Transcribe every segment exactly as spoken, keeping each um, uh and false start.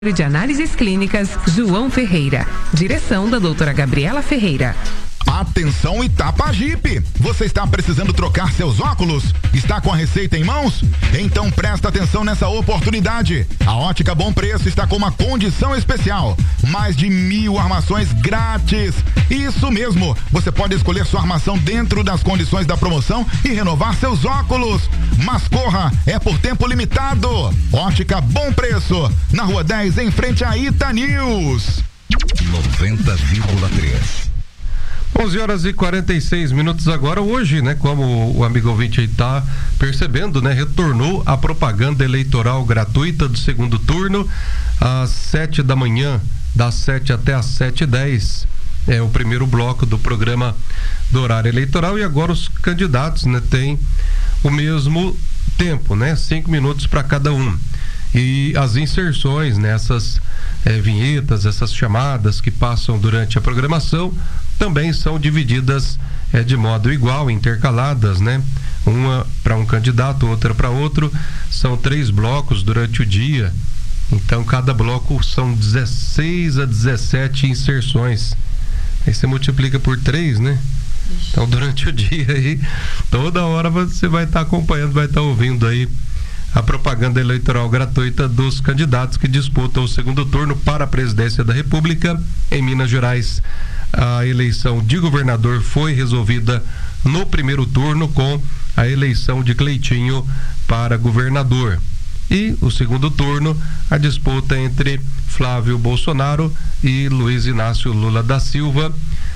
de Análises Clínicas, João Ferreira. Direção da doutora Gabriela Ferreira. Atenção Itapajipe! Você está precisando trocar seus óculos? Está com a receita em mãos? Então presta atenção nessa oportunidade. A Ótica Bom Preço está com uma condição especial. Mais de mil armações grátis. Isso mesmo! Você pode escolher sua armação dentro das condições da promoção e renovar seus óculos. Mas corra, é por tempo limitado. Ótica Bom Preço, na Rua dez, em frente a Ita News. noventa vírgula três. onze horas e quarenta e seis minutos agora. Hoje, né, como o amigo ouvinte aí tá percebendo, né, retornou a propaganda eleitoral gratuita do segundo turno às sete da manhã, das sete até às sete e dez. É o primeiro bloco do programa do horário eleitoral, e agora os candidatos, né, têm o mesmo tempo, né, cinco minutos para cada um. E as inserções nessas eh, vinhetas, essas chamadas que passam durante a programação, também são divididas eh, de modo igual, intercaladas, né? Uma para um candidato, outra para outro. São três blocos durante o dia. Então, cada bloco são dezesseis a dezessete inserções. Aí você multiplica por três, né? Então, durante o dia aí, toda hora você vai estar tá acompanhando, vai estar tá ouvindo aí a propaganda eleitoral gratuita dos candidatos que disputam o segundo turno para a presidência da República em Minas Gerais. A eleição de governador foi resolvida no primeiro turno com a eleição de Cleitinho para governador. E o segundo turno, a disputa entre Flávio Bolsonaro e Luiz Inácio Lula da Silva,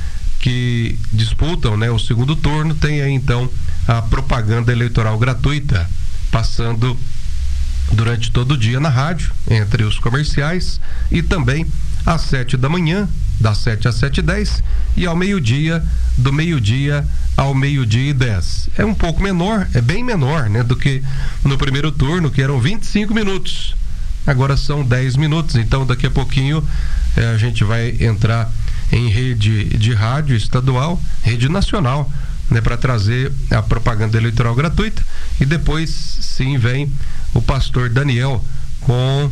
que disputam, né, o segundo turno. Tem aí então a propaganda eleitoral gratuita passando durante todo o dia na rádio, entre os comerciais, e também às sete da manhã, das sete às sete e dez, e ao meio-dia, do meio-dia ao meio-dia e dez. É um pouco menor, é bem menor, né, do que no primeiro turno, que eram vinte e cinco minutos. Agora são dez minutos, então daqui a pouquinho eh, a gente vai entrar em rede de rádio estadual, rede nacional, né, para trazer a propaganda eleitoral gratuita, e depois sim vem o pastor Daniel com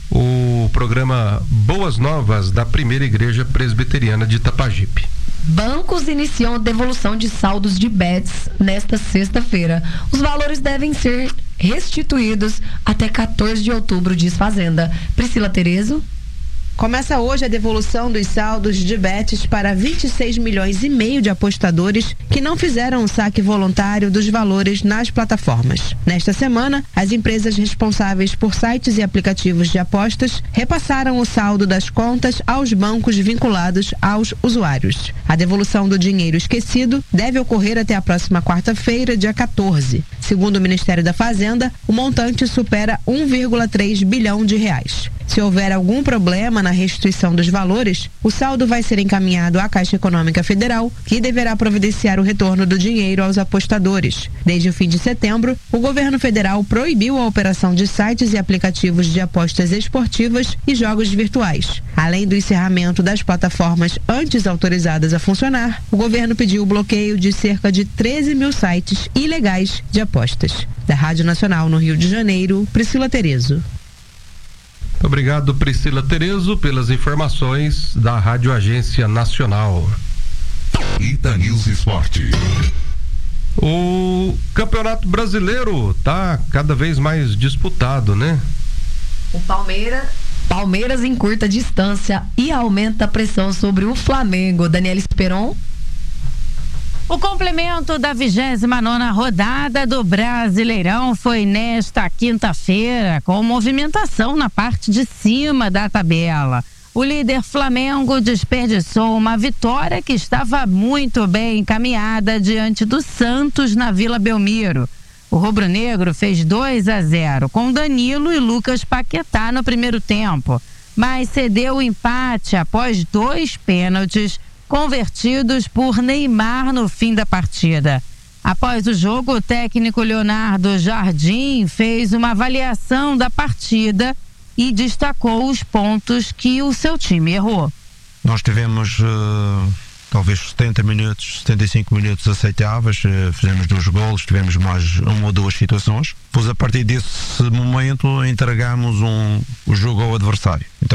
o programa Boas Novas da Primeira Igreja Presbiteriana de Itapajipe. Bancos iniciam devolução de saldos de B E T S nesta sexta-feira. Os valores devem ser restituídos até quatorze de outubro, diz Fazenda. Priscila Terezo. Começa hoje a devolução dos saldos de B E T S para vinte e seis milhões e meio de apostadores que não fizeram o saque voluntário dos valores nas plataformas. Nesta semana, as empresas responsáveis por sites e aplicativos de apostas repassaram o saldo das contas aos bancos vinculados aos usuários. A devolução do dinheiro esquecido deve ocorrer até a próxima quarta-feira, dia quatorze. Segundo o Ministério da Fazenda, o montante supera um vírgula três bilhão de reais. Se houver algum problema na restituição dos valores, o saldo vai ser encaminhado à Caixa Econômica Federal, que deverá providenciar o retorno do dinheiro aos apostadores. Desde o fim de setembro, o governo federal proibiu a operação de sites e aplicativos de apostas esportivas e jogos virtuais. Além do encerramento das plataformas antes autorizadas a funcionar, o governo pediu o bloqueio de cerca de treze mil sites ilegais de apostas. Da Rádio Nacional no Rio de Janeiro, Priscila Terezo. Obrigado, Priscila Terezo, pelas informações da Rádio Agência Nacional. Ita News Esporte. O Campeonato Brasileiro tá cada vez mais disputado, né? O Palmeiras, Palmeiras encurta distância e aumenta a pressão sobre o Flamengo. Daniela Esperon. O complemento da vigésima nona rodada do Brasileirão foi nesta quinta-feira, com movimentação na parte de cima da tabela. O líder Flamengo desperdiçou uma vitória que estava muito bem encaminhada diante do Santos na Vila Belmiro. O rubro-negro fez dois a zero com Danilo e Lucas Paquetá no primeiro tempo, mas cedeu o empate após dois pênaltis convertidos por Neymar no fim da partida. Após o jogo, o técnico Leonardo Jardim fez uma avaliação da partida e destacou os pontos que o seu time errou. Nós tivemos uh, talvez setenta minutos, setenta e cinco minutos aceitáveis, fizemos dois golos, tivemos mais uma ou duas situações, pois a partir desse momento entregamos um, o jogo ao adversário. Então,